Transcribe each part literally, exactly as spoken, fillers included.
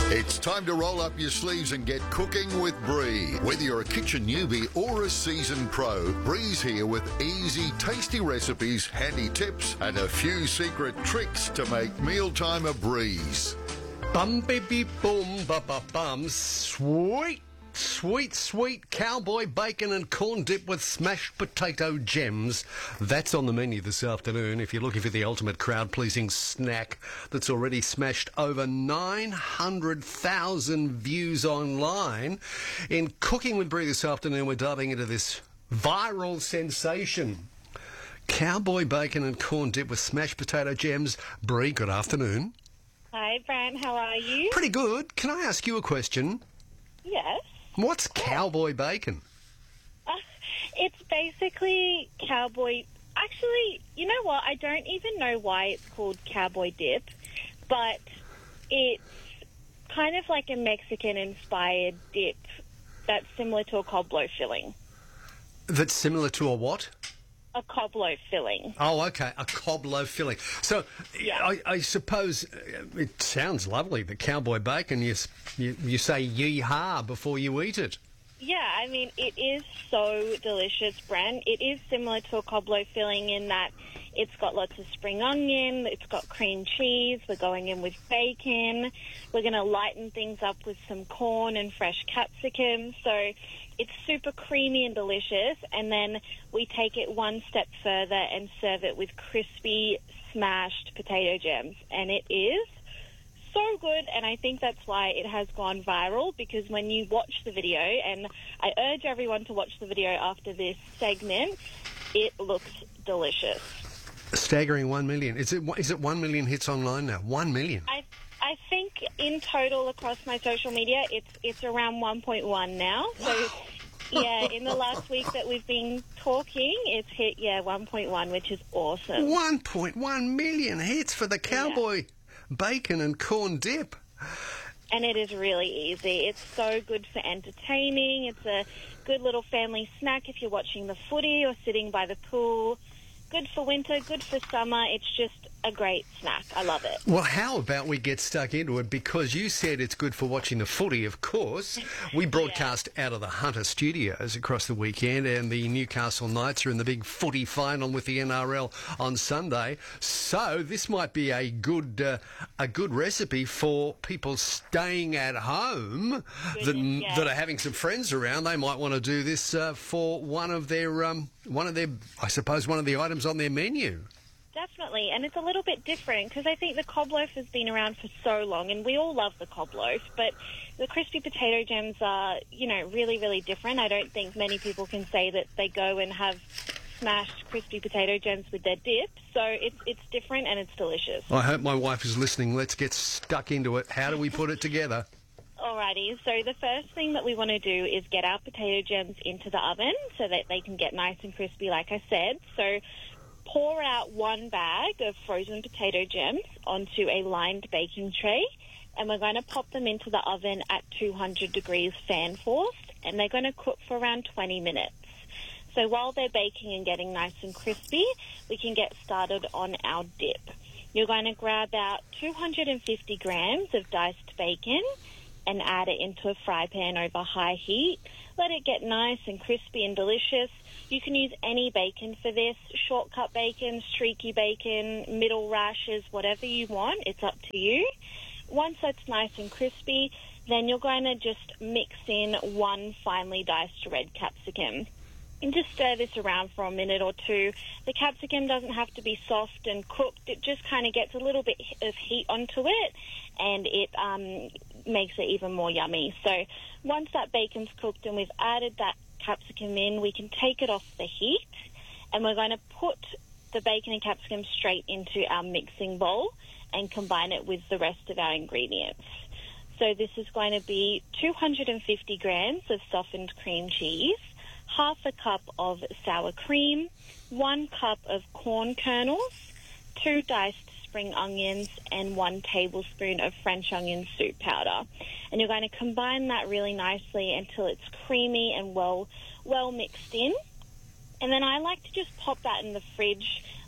It's time to roll up your sleeves and get cooking with Bree. Whether you're a kitchen newbie or a seasoned pro, Bree's here with easy, tasty recipes, handy tips, and a few secret tricks to make mealtime a breeze. Bum, baby, boom, ba, ba, bum. Sweet, sweet, sweet cowboy bacon and corn dip with smashed potato gems. That's on the menu this afternoon. If you're looking for the ultimate crowd-pleasing snack that's already smashed over nine hundred thousand views online. In Cooking with Bree this afternoon, we're diving into this viral sensation. Cowboy bacon and corn dip with smashed potato gems. Bree, good afternoon. Hi, Brent. How are you? Pretty good. Can I ask you a question? Yes. What's cowboy bacon? Uh, it's basically cowboy... Actually, you know what? I don't even know why it's called cowboy dip, but it's kind of like a Mexican-inspired dip that's similar to a coblo filling. That's similar to a what? A coblo filling. Oh, okay, a coblo filling. So, Yeah. I, I suppose uh, it sounds lovely, the cowboy bacon. You, s- you, you say yee-haw before you eat it. Yeah, I mean, it is so delicious, Brent. It is similar to a coblo filling in that it's got lots of spring onion, it's got cream cheese, we're going in with bacon, we're going to lighten things up with some corn and fresh capsicum, so it's super creamy and delicious, and then we take it one step further and serve it with crispy, smashed potato gems, and it is so good, and I think that's why it has gone viral, because when you watch the video, and I urge everyone to watch the video after this segment, it looks delicious. A staggering one million. Is it, is it one million hits online now? One million? I I think in total across my social media, it's it's around one point one now. So, yeah, in the last week that we've been talking, it's hit, yeah, one point one, which is awesome. one point one million hits for the cowboy bacon and corn dip. And it is really easy. It's so good for entertaining. It's a good little family snack if you're watching the footy or sitting by the pool. Good for winter, good for summer. It's just a great snack. I love it. Well, how about we get stuck into it? Because you said it's good for watching the footy, of course. We broadcast out of the Hunter Studios across the weekend, and the Newcastle Knights are in the big footy final with the N R L on Sunday. So this might be a good uh, a good recipe for people staying at home that, yeah. that are having some friends around. They might want to do this uh, for one of their um, one of their, I suppose, one of the items on their menu. Definitely, and it's a little bit different because I think the cob loaf has been around for so long, and we all love the cob loaf, but the crispy potato gems are, you know, really, really different. I don't think many people can say that they go and have smashed crispy potato gems with their dip, so it's it's different and it's delicious. I hope my wife is listening. Let's get stuck into it. How do we put it together? Alrighty, so the first thing that we want to do is get our potato gems into the oven so that they can get nice and crispy, like I said. So pour out one bag of frozen potato gems onto a lined baking tray, and we're going to pop them into the oven at two hundred degrees fan force, and they're going to cook for around twenty minutes. So while they're baking and getting nice and crispy, we can get started on our dip. You're going to grab out two hundred fifty grams of diced bacon and add it into a fry pan over high heat. Let it get nice and crispy and delicious. You can use any bacon for this, shortcut bacon, streaky bacon, middle rashers, whatever you want. It's up to you. Once that's nice and crispy, then you're going to just mix in one finely diced red capsicum. And just stir this around for a minute or two. The capsicum doesn't have to be soft and cooked. It just kind of gets a little bit of heat onto it, and it um, makes it even more yummy. So once that bacon's cooked and we've added that capsicum in, we can take it off the heat, and we're going to put the bacon and capsicum straight into our mixing bowl and combine it with the rest of our ingredients. So this is going to be two hundred fifty grams of softened cream cheese, half a cup of sour cream, one cup of corn kernels, two diced spring onions, and one tablespoon of French onion soup powder. And you're going to combine that really nicely until it's creamy and well, well mixed in. And then I like to just pop that in the fridge,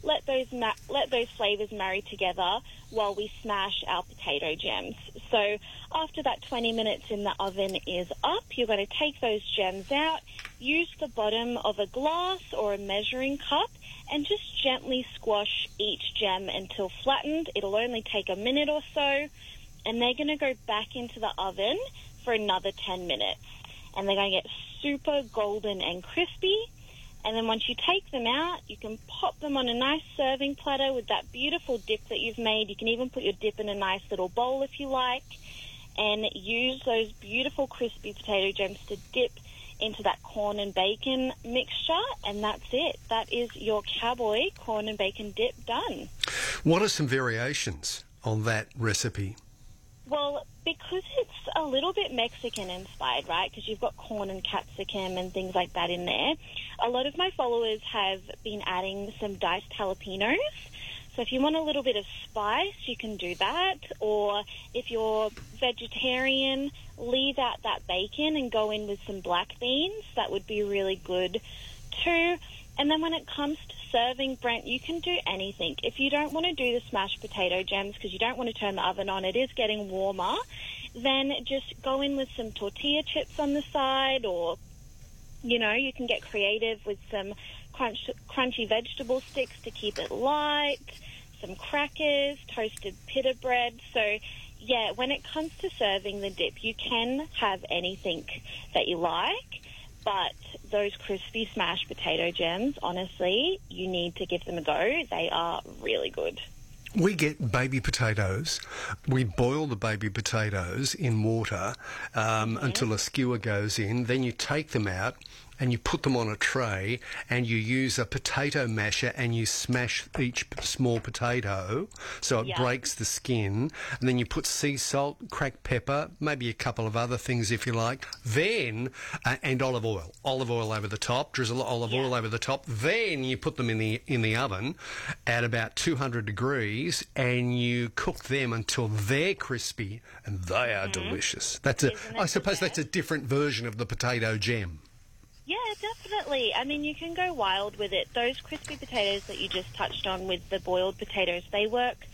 let those ma- let those flavours marry together while we smash our potato gems. So after that twenty minutes in the oven is up, you're going to take those gems out, use the bottom of a glass or a measuring cup, and just gently squash each gem until flattened. It'll only take a minute or so, and they're going to go back into the oven for another ten minutes. And they're going to get super golden and crispy. And then once you take them out, you can pop them on a nice serving platter with that beautiful dip that you've made. You can even put your dip in a nice little bowl if you like, and use those beautiful crispy potato gems to dip into that corn and bacon mixture, and that's it. That is your cowboy corn and bacon dip done. What are some variations on that recipe? Well, because it's a little bit Mexican inspired, right, because you've got corn and capsicum and things like that in there, a lot of my followers have been adding some diced jalapenos. So if you want a little bit of spice, you can do that. Or if you're vegetarian, leave out that bacon and go in with some black beans. That would be really good too. And then when it comes to serving, Brent, you can do anything. If you don't want to do the smashed potato gems because you don't want to turn the oven on, it is getting warmer, then just go in with some tortilla chips on the side, or, you know, you can get creative with some crunch, crunchy vegetable sticks to keep it light, some crackers, toasted pita bread. So, yeah, when it comes to serving the dip, you can have anything that you like. But those crispy smashed potato gems, honestly, you need to give them a go. They are really good. We get baby potatoes. We boil the baby potatoes in water um, mm-hmm. until a skewer goes in. Then you take them out and you put them on a tray and you use a potato masher and you smash each small potato so it yeah. breaks the skin. And then you put sea salt, cracked pepper, maybe a couple of other things if you like. Then, uh, and olive oil. Olive oil over the top, drizzle olive yeah. oil over the top. Then you put them in the in the oven at about two hundred degrees and you cook them until they're crispy and they are mm-hmm. delicious. That's a, I suppose that's a different version of the potato gem. Yeah, definitely. I mean, you can go wild with it. Those crispy potatoes that you just touched on with the boiled potatoes, they work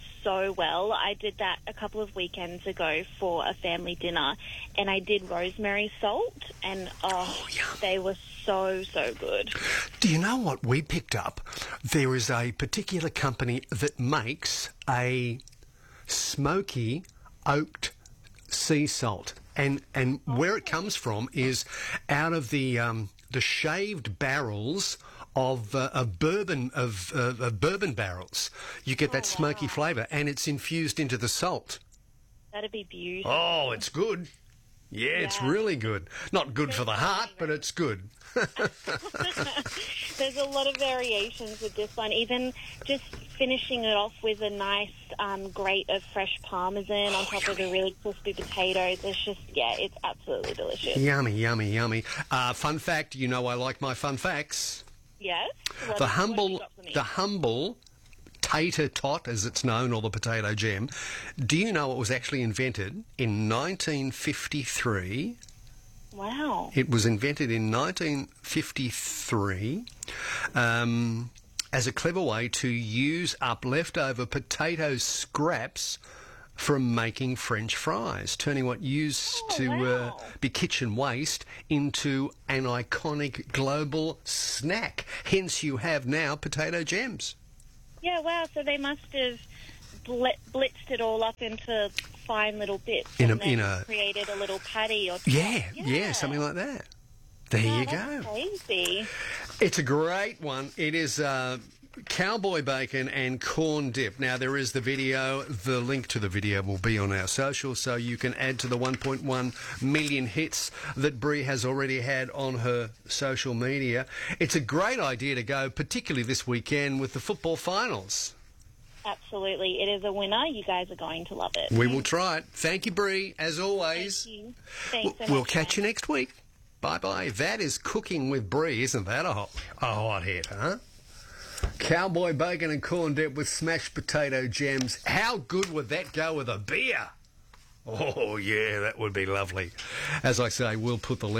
so well. I did that a couple of weekends ago for a family dinner, and I did rosemary salt, and oh, oh yum. They were so, so good. Do you know what we picked up? There is a particular company that makes a smoky oaked sea salt. And and where it comes from is out of the um, the shaved barrels of, uh, of bourbon of, uh, of bourbon barrels. You get oh, that smoky wow. flavour, and it's infused into the salt. That'd be beautiful. Oh, it's good. Yeah, yeah, it's really good. Not good for the heart, but it's good. There's a lot of variations with this one. Even just finishing it off with a nice um, grate of fresh parmesan oh, on top yummy. of the really crispy potatoes. It's just, yeah, it's absolutely delicious. Yummy, yummy, yummy. Uh, fun fact, you know I like my fun facts. Yes? What, the what humble, the humble tater tot, as it's known, or the potato gem. Do you know it was actually invented in nineteen fifty-three? Wow. It was invented in nineteen fifty-three um, as a clever way to use up leftover potato scraps from making French fries, turning what used oh, to wow. uh, be kitchen waste into an iconic global snack. Hence you have now potato gems. Yeah, wow, so they must have bl- blitzed it all up into fine little bits in and a, then in a, created a little patty or yeah, yeah, yeah, something like that. There wow, you that's go. Crazy. It's a great one. It is uh, cowboy bacon and corn dip. Now, there is the video. The link to the video will be on our social, so you can add to the one point one million hits that Brie has already had on her social media. It's a great idea to go, particularly this weekend with the football finals. Absolutely. It is a winner. You guys are going to love it. We will try it. Thank you, Brie, as always. Thank you. Thanks so we'll much, catch you man. next week. Bye-bye. That is Cooking with Brie. Isn't that a hot, a hot hit, huh? Cowboy bacon and corn dip with smashed potato gems. How good would that go with a beer? Oh, yeah, that would be lovely. As I say, we'll put the link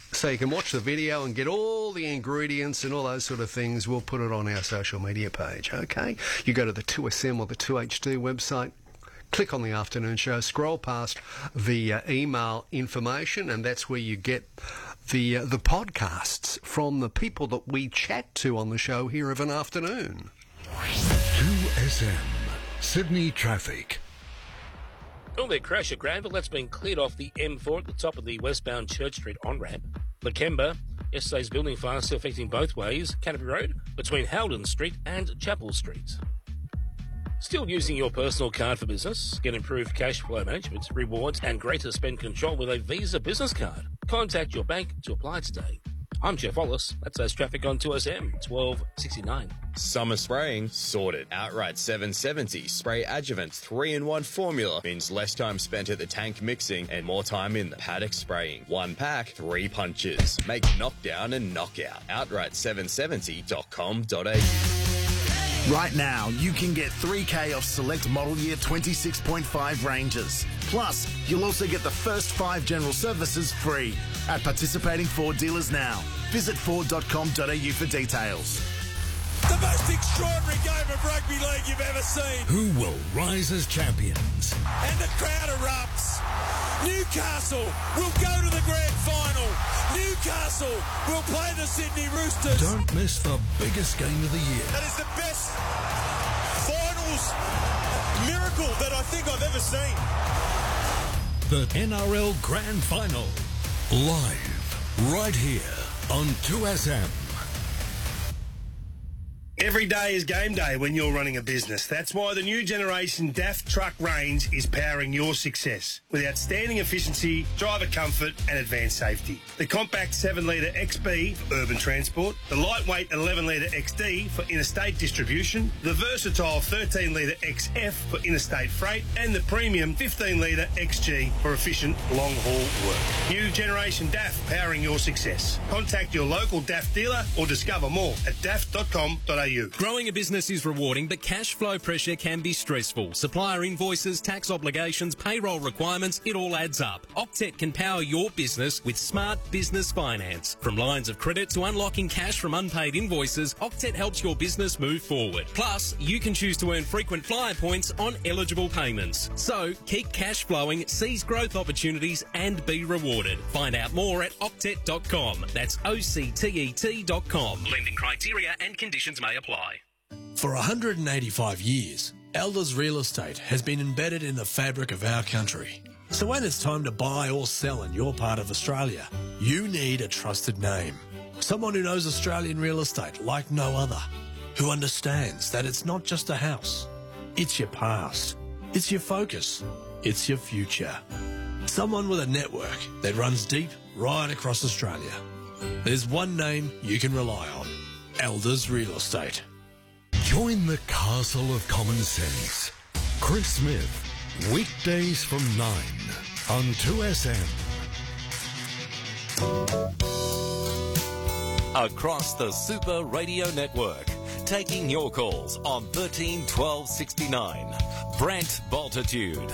so you can watch the video and get all the ingredients and all those sort of things. We'll put it on our social media page, okay? You go to the two S M or the two H D website, click on the afternoon show, scroll past the uh, email information, and that's where you get the uh, the podcasts from the people that we chat to on the show here of an afternoon. two S M, Sydney traffic. Oh, there, crash at Granville. That's been cleared off the M four at the top of the westbound Church Street on-ramp. Lakemba, yesterday's building fire still affecting both ways. Canterbury Road, between Howden Street and Chapel Street. Still using your personal card for business? Get improved cash flow management, rewards and greater spend control with a Visa business card. Contact your bank to apply today. I'm Jeff Wallace. That's those traffic on two S M, twelve sixty-nine. Summer spraying sorted. Outright seven seventy Spray Adjuvant three in one formula means less time spent at the tank mixing and more time in the paddock spraying. One pack, three punches. Make knockdown and knockout. outright seven seventy dot com dot a u. Right now, you can get three K off select model year twenty-six point five Rangers. Plus, you'll also get the first five general services free at participating Ford dealers now. Visit ford dot com dot a u for details. The most extraordinary game of rugby league you've ever seen. Who will rise as champions? And the crowd erupts. Newcastle will go to the grand final. Newcastle will play the Sydney Roosters. Don't miss the biggest game of the year. That is the best finals miracle that I think I've ever seen. The N R L Grand Final. Live, right here on two S M. Every day is game day when you're running a business. That's why the new generation D A F truck range is powering your success with outstanding efficiency, driver comfort and advanced safety. The compact seven litre X B for urban transport, the lightweight eleven litre X D for interstate distribution, the versatile thirteen litre X F for interstate freight and the premium fifteen litre X G for efficient long-haul work. New generation D A F powering your success. Contact your local D A F dealer or discover more at d a f dot com dot a u. Growing a business is rewarding, but cash flow pressure can be stressful. Supplier invoices, tax obligations, payroll requirements, it all adds up. Octet can power your business with smart business finance. From lines of credit to unlocking cash from unpaid invoices, Octet helps your business move forward. Plus, you can choose to earn frequent flyer points on eligible payments. So, keep cash flowing, seize growth opportunities and be rewarded. Find out more at octet dot com. That's O C T E T dot com. Lending criteria and conditions may apply. For one hundred eighty-five years, Elders Real Estate has been embedded in the fabric of our country. So when it's time to buy or sell in your part of Australia, you need a trusted name. Someone who knows Australian real estate like no other. Who understands that it's not just a house. It's your past. It's your focus. It's your future. Someone with a network that runs deep right across Australia. There's one name you can rely on. Elders Real Estate. Join the castle of common sense. Chris Smith, weekdays from nine on two S M. Across the Super Radio Network, taking your calls on thirteen twelve sixty-nine. Brent Bultitude.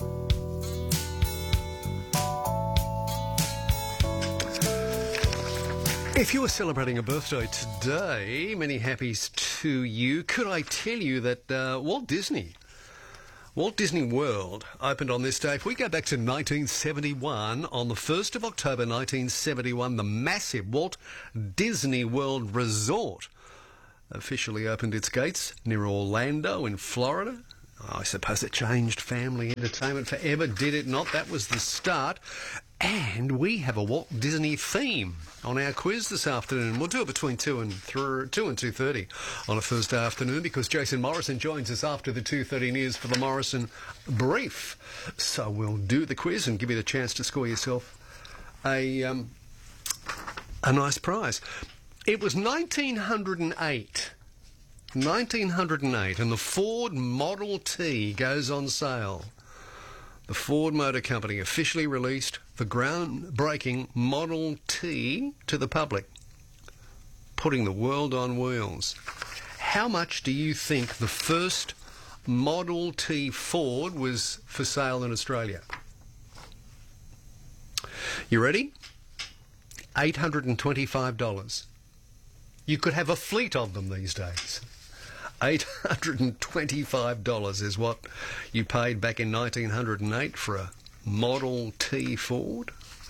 If you were celebrating a birthday today, many happies to you. Could I tell you that uh, Walt Disney, Walt Disney World opened on this day. If we go back to nineteen seventy-one, on the first of October nineteen seventy-one, the massive Walt Disney World Resort officially opened its gates near Orlando in Florida. I suppose it changed family entertainment forever, did it not? That was the start. And we have a Walt Disney theme on our quiz this afternoon. We'll do it between two and th- two and two thirty on a Thursday afternoon because Jason Morrison joins us after the two thirty news for the Morrison Brief. So we'll do the quiz and give you the chance to score yourself a um, a nice prize. It was nineteen oh eight. nineteen oh eight, and the Ford Model T goes on sale. The Ford Motor Company officially released the groundbreaking Model T to the public, putting the world on wheels. How much do you think the first Model T Ford was for sale in Australia? You ready? eight hundred twenty-five dollars. You could have a fleet of them these days. eight hundred twenty-five dollars is what you paid back in nineteen oh eight for a Model T Ford.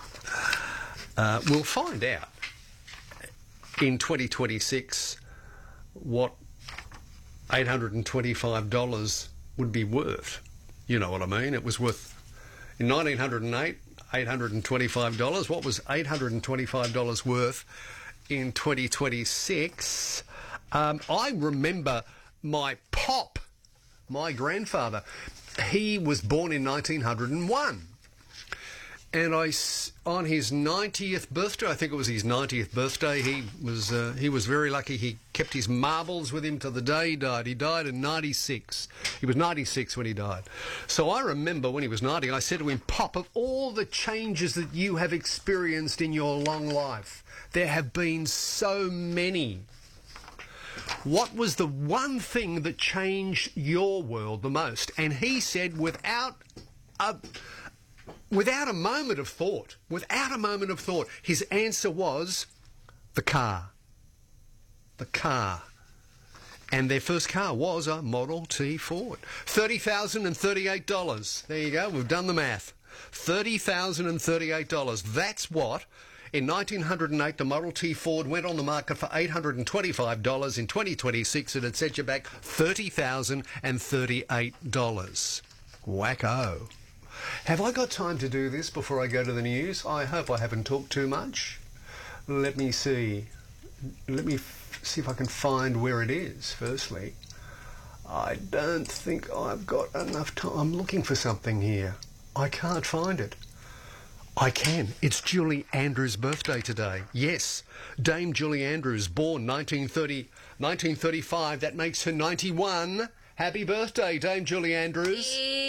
Uh, we'll find out in twenty twenty-six what eight hundred twenty-five dollars would be worth. You know what I mean? It was worth, in nineteen oh eight, eight hundred twenty-five dollars. What was eight hundred twenty-five dollars worth in twenty twenty-six? Um, I remember my pop, my grandfather, he was born in nineteen oh one. And I, on his ninetieth birthday, I think it was his ninetieth birthday, he was uh, he was very lucky. He kept his marbles with him to the day he died. He died in ninety-six. He was ninety-six when he died. So I remember when he was ninety, I said to him, Pop, of all the changes that you have experienced in your long life, there have been so many. What was the one thing that changed your world the most? And he said, without a... Without a moment of thought, without a moment of thought, his answer was the car. The car. And their first car was a Model T Ford. thirty thousand thirty-eight dollars. There you go, we've done the math. thirty thousand thirty-eight dollars. That's what, in nineteen oh eight, the Model T Ford went on the market for eight hundred twenty-five dollars. In twenty twenty-six, it had set you back thirty thousand thirty-eight dollars. Wacko. Have I got time to do this before I go to the news? I hope I haven't talked too much. Let me see. Let me f- see if I can find where it is, firstly. I don't think I've got enough time. I'm looking for something here. I can't find it. I can. It's Julie Andrews' birthday today. Yes, Dame Julie Andrews, born nineteen thirty, nineteen thirty-five. That makes her ninety-one. Happy birthday, Dame Julie Andrews.